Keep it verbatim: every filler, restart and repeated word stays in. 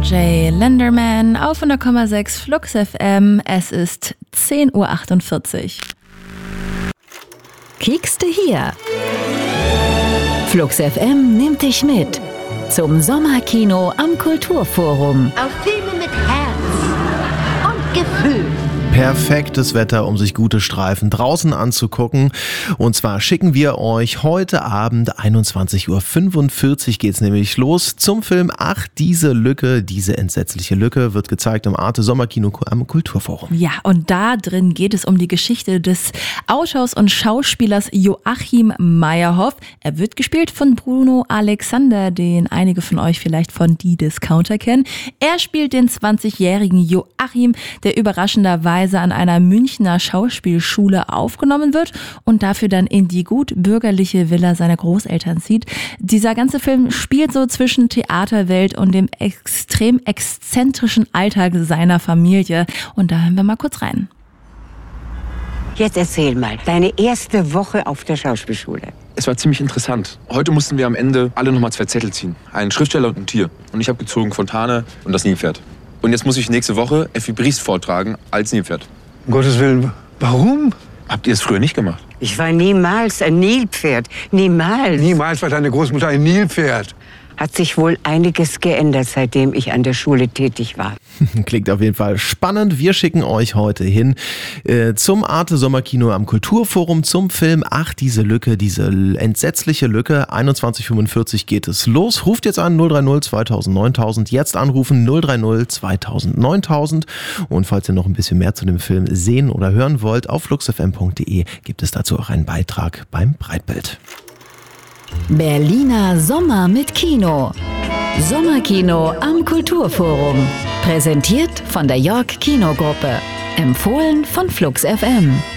Jay Lenderman auf hundert Komma sechs Flux F M. Es ist zehn Uhr achtundvierzig. Kiekste hier. Flux F M nimmt dich mit zum Sommerkino am Kulturforum. Auf Filme mit Herz und Gefühl. Perfektes Wetter, um sich gute Streifen draußen anzugucken. Und zwar schicken wir euch heute Abend einundzwanzig Uhr fünfundvierzig geht's nämlich los zum Film Ach, diese Lücke, diese entsetzliche Lücke wird gezeigt im Arte Sommerkino am Kulturforum. Ja, und da drin geht es um die Geschichte des Autors und Schauspielers Joachim Meyerhoff. Er wird gespielt von Bruno Alexander, den einige von euch vielleicht von Die Discounter kennen. Er spielt den zwanzigjährigen Joachim, der überraschenderweise an einer Münchner Schauspielschule aufgenommen wird und dafür dann in die gut bürgerliche Villa seiner Großeltern zieht. Dieser ganze Film spielt so zwischen Theaterwelt und dem extrem exzentrischen Alltag seiner Familie. Und da hören wir mal kurz rein. Jetzt erzähl mal, deine erste Woche auf der Schauspielschule. Es war ziemlich interessant. Heute mussten wir am Ende alle nochmal zwei Zettel ziehen. Ein Schriftsteller und ein Tier. Und ich habe gezogen Fontane und das Nilpferd. Und jetzt muss ich nächste Woche Effi Briest vortragen als Nilpferd. Um Gottes Willen, warum? Habt ihr es früher nicht gemacht? Ich war niemals ein Nilpferd. Niemals. Niemals war deine Großmutter ein Nilpferd. Hat sich wohl einiges geändert, seitdem ich an der Schule tätig war. Klingt auf jeden Fall spannend. Wir schicken euch heute hin äh, zum Arte Sommerkino am Kulturforum zum Film Ach, diese Lücke, diese entsetzliche Lücke. einundzwanzig Uhr fünfundvierzig geht es los. Ruft jetzt an null drei null zweitausend neuntausend. Jetzt anrufen null drei null zweitausend neuntausend. Und falls ihr noch ein bisschen mehr zu dem Film sehen oder hören wollt, auf fluxfm punkt de gibt es dazu auch einen Beitrag beim Breitbild. Berliner Sommer mit Kino. Sommerkino am Kulturforum. Präsentiert von der York Kinogruppe. Empfohlen von Flux F M.